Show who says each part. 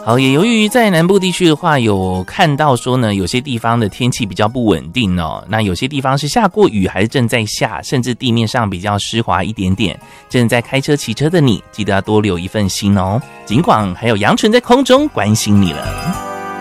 Speaker 1: 好，也由于在南部地区的话，有看到说呢，有些地方的天气比较不稳定哦。那有些地方是下过雨，还是正在下，甚至地面上比较湿滑一点点。正在开车、骑车的你，记得要多留一份心哦。尽管还有杨纯在空中关心你了。